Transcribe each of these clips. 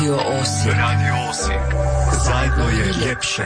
Radio Osijek. Zajedno je ljepše.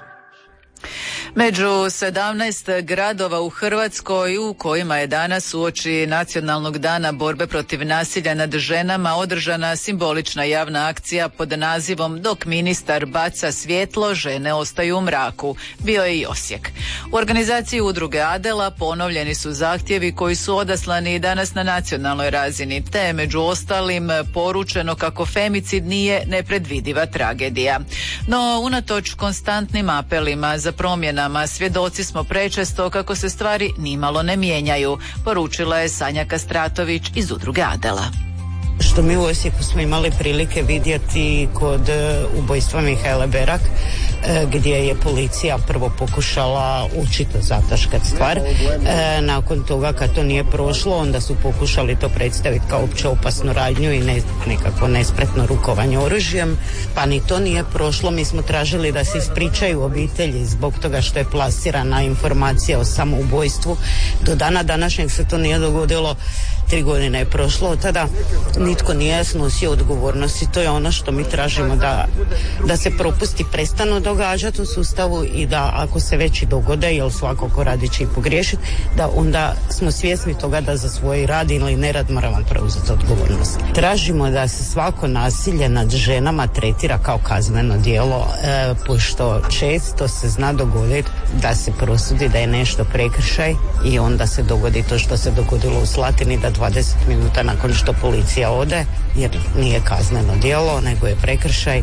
Među 17 gradova u Hrvatskoj u kojima je danas uoči Nacionalnog dana borbe protiv nasilja nad ženama održana simbolična javna akcija pod nazivom Dok ministar baca svjetlo, žene ostaju u mraku, bio je i Osijek. U organizaciji udruge Adela ponovljeni su zahtjevi koji su odaslani danas na nacionalnoj razini, te je među ostalim poručeno kako femicid nije nepredvidiva tragedija. No, unatoč konstantnim apelima za promjena svjedoci smo prečesto kako se stvari nimalo ne mijenjaju, poručila je Sanja Kastratović iz udruge Adela. Što mi u Osijeku smo imali prilike vidjeti kod ubojstva Mihajle Berak, gdje je policija prvo pokušala očito zataškati stvar. Nakon toga kad to nije prošlo, onda su pokušali to predstaviti kao opće opasnu radnju i nekako nespretno rukovanje oružjem. Pa ni to nije prošlo. Mi smo tražili da se ispričaju obitelji zbog toga što je plasirana informacija o samoubojstvu. Do dana današnjeg se to nije dogodilo. 3 godine je prošlo od tada, nitko nije snosio odgovornost i to je ono što mi tražimo, da se propusti prestanu događati u sustavu i da ako se već i dogode, jer svako ko radi će i pogriješiti, da onda smo svjesni toga da za svoj rad ili nerad moramo preuzeti odgovornost. Tražimo da se svako nasilje nad ženama tretira kao kazneno djelo, pošto često se zna dogoditi da se prosudi da je nešto prekršaj i onda se dogodi to što se dogodilo u Slatini, da 20 minuta nakon što policija ode, jer nije kazneno djelo, nego je prekršaj,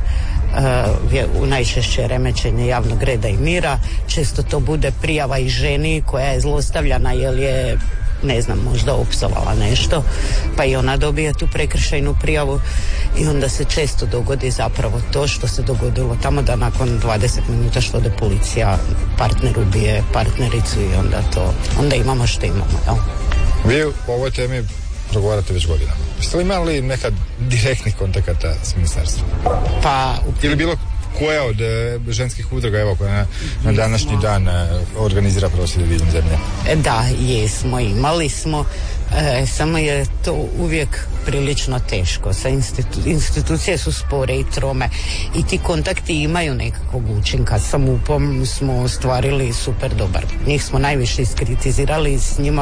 u najčešće remećenje javnog reda i mira. Često to bude prijava i ženi koja je zlostavljana jer je, ne znam, možda opsovala nešto, pa i ona dobije tu prekršajnu prijavu i onda se često dogodi zapravo to što se dogodilo tamo, da nakon 20 minuta što ode policija, partner ubije partnericu i onda imamo što imamo, jel? Vi u ovoj temi progovarate već godinama. Jeste li imali nekad direktnih kontakata s ministarstvom? Pa... Ili bilo koja od ženskih udruga, evo, koja na današnji dan organizira prosvjede diljem zemlje? Da, jesmo, imali smo, samo je to uvijek prilično teško. Institucije su spore i trome i ti kontakti imaju nekakvog učinka. Sa MUP-om smo ostvarili super dobar. Njih smo najviše iskritizirali,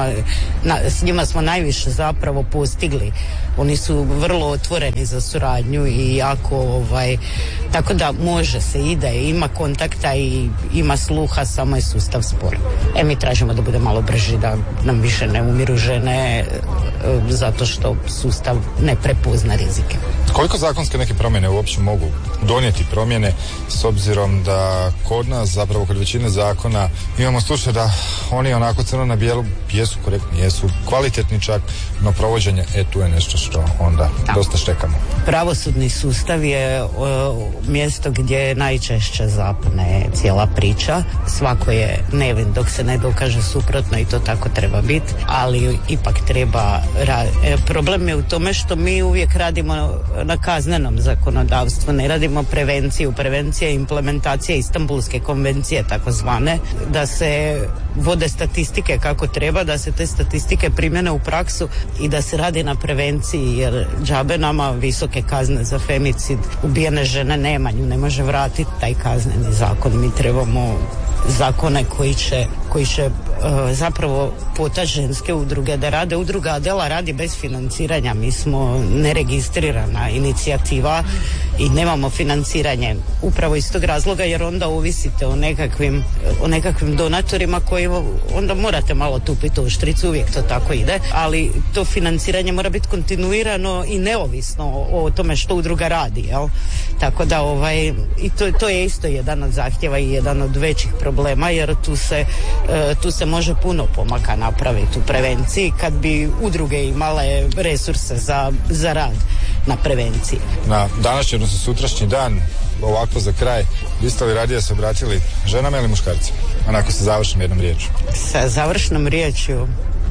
s njima smo najviše zapravo postigli. Oni su vrlo otvoreni za suradnju i jako, tako da može se, ide, ima kontakta i ima sluha, samo je sustav spor. Mi tražimo da bude malo brži, da nam više ne umiru žene zato što sustav ne prepozna rizike. Koliko zakonske neke promjene uopće mogu donijeti promjene, s obzirom da kod nas, zapravo kod većine zakona, imamo slučaj da oni onako crno na bijelu jesu korektni, jesu kvalitetni čak, no provođenje tu je nešto što onda dosta štekamo. Pravosudni sustav je mjesto gdje najčešće zapne cijela priča. Svako je nevin dok se ne dokaže suprotno i to tako treba biti, ali ipak treba problem je u tome što mi uvijek radimo na kaznenom zakonodavstvu, ne radimo prevenciju. Prevencija je implementacija Istanbulske konvencije takozvane, da se vode statistike kako treba, da se te statistike primjene u praksu i da se radi na prevenciji, jer džabe nama visoke kazne za femicid, ubijene žene nema, nju ne može vratiti taj kazneni zakon. Mi trebamo zakone koji će zapravo potaći ženske udruge da rade. Udruga Adela radi bez financiranja. Mi smo neregistrirana inicijativa i nemamo financiranje upravo iz tog razloga, jer onda ovisite o nekakvim donatorima koji onda morate malo tupiti u štricu, uvijek to tako ide, ali to financiranje mora biti kontinuirano i neovisno o tome što udruga radi, jel? Tako da i to je isto jedan od zahtjeva i jedan od većih problema, jer tu se može puno pomaka napraviti u prevenciji kad bi udruge imale resurse za rad na prevenciji. Na današnji, odnosno sutrašnji dan, ovako za kraj, biste li radije se obratili ženama ili muškarcima? Onako sa završnom jednom riječju. Sa završnom riječju?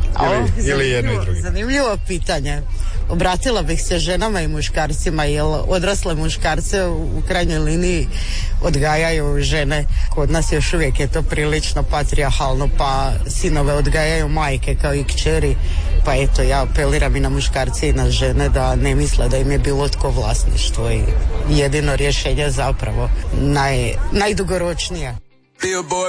Ili jedno i drugo. Zanimljivo pitanje. Obratila bih se ženama i muškarcima, jer odrasle muškarce u krajnjoj liniji odgajaju žene. Kod nas još uvijek je to prilično patrijarhalno, pa sinove odgajaju majke kao i kćeri. Pa eto, ja apeliram i na muškarce i na žene da ne misle da im je bilo tko vlasništvo i jedino rješenje zapravo najdugoročnije.